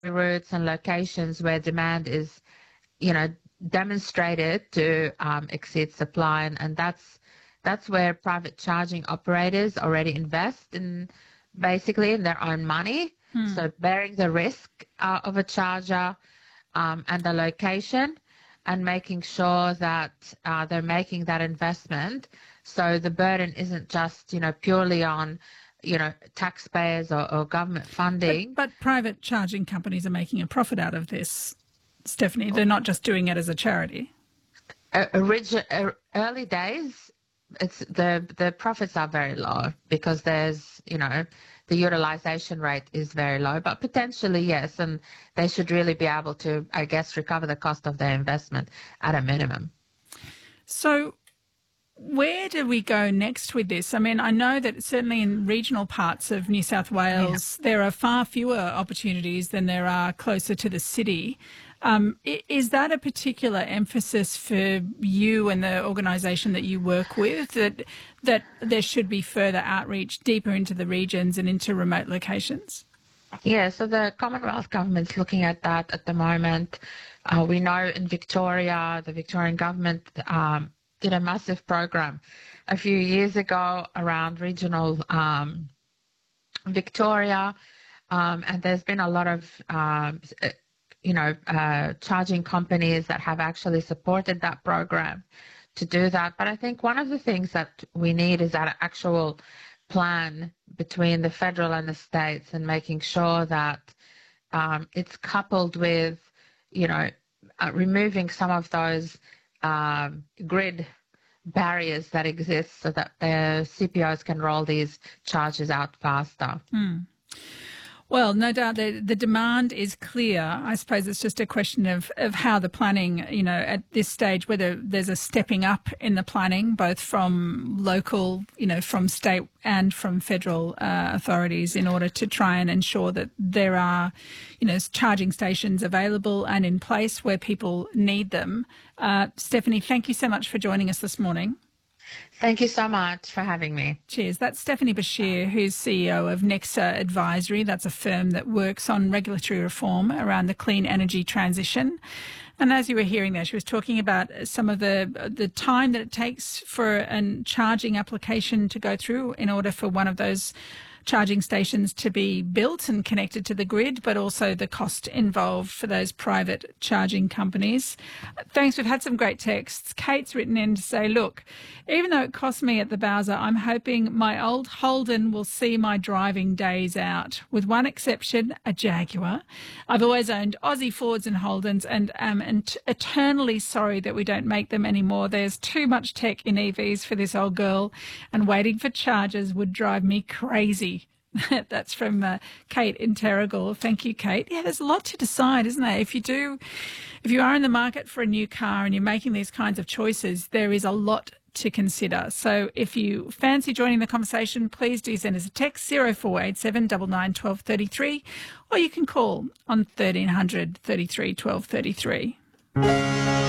routes and locations where demand is, you know, demonstrated to exceed supply, and that's where private charging operators already invest in, basically in their own money. So bearing the risk of a charger and the location, and making sure that they're making that investment. So the burden isn't just, purely on, taxpayers or government funding. But private charging companies are making a profit out of this, Stephanie. They're not just doing it as a charity. Early days, it's the profits are very low because there's, the utilization rate is very low, but potentially, yes, and they should really be able to, I guess, recover the cost of their investment at a minimum. So where do we go next with this? I mean, I know that certainly in regional parts of New South Wales, there are far fewer opportunities than there are closer to the city. Is that a particular emphasis for you and the organisation that you work with, that there should be further outreach deeper into the regions and into remote locations? Yeah, so the Commonwealth Government's looking at that at the moment. We know in Victoria, the Victorian Government did a massive program a few years ago around regional Victoria, and there's been a lot of charging companies that have actually supported that program to do that. But I think one of the things that we need is that actual plan between the federal and the states, and making sure that it's coupled with, removing some of those grid barriers that exist so that the CPOs can roll these charges out faster. Well, no doubt the demand is clear. I suppose it's just a question of how the planning, at this stage, whether there's a stepping up in the planning, both from local, from state and from federal authorities, in order to try and ensure that there are, charging stations available and in place where people need them. Stephanie, thank you so much for joining us this morning. Thank you so much for having me. Cheers. That's Stephanie Bashir, who's CEO of Nexa Advisory. That's a firm that works on regulatory reform around the clean energy transition. And as you were hearing there, she was talking about some of the time that it takes for a charging application to go through in order for one of those charging stations to be built and connected to the grid, but also the cost involved for those private charging companies. Thanks. We've had some great texts. Kate's written in to say, look, even though it cost me at the Bowser, I'm hoping my old Holden will see my driving days out. With one exception, a Jaguar. I've always owned Aussie Fords and Holdens and am eternally sorry that we don't make them anymore. There's too much tech in EVs for this old girl, and waiting for chargers would drive me crazy. That's from Kate in Terrigal. Thank you, Kate. Yeah, there's a lot to decide, isn't there? If you are in the market for a new car and you're making these kinds of choices, there is a lot to consider. So if you fancy joining the conversation, please do send us a text 0487 99 12 33, or you can call on 1300 33 12 33.